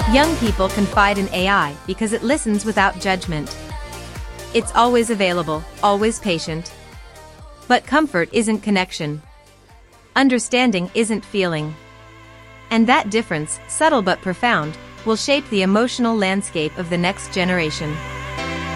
Young people confide in AI because it listens without judgment. It's always available, always patient. But comfort isn't connection. Understanding isn't feeling. And that difference, subtle but profound, will shape the emotional landscape of the next generation.